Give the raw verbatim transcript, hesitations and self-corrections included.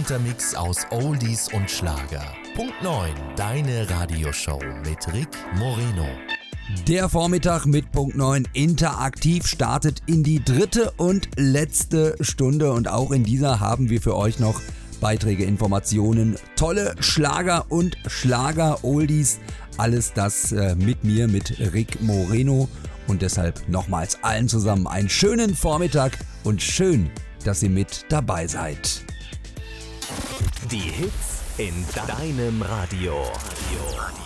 bunter Mix aus Oldies und Schlager. Punkt neun, deine Radioshow mit Rick Moreno. Der Vormittag mit Punkt neun interaktiv startet in die dritte und letzte Stunde und auch in dieser haben wir für euch noch Beiträge, Informationen, tolle Schlager und Schlager-Oldies. Alles das äh, mit mir, mit Rick Moreno. Und deshalb nochmals allen zusammen einen schönen Vormittag und schön, dass ihr mit dabei seid. Die Hits in deinem Radio. Radio.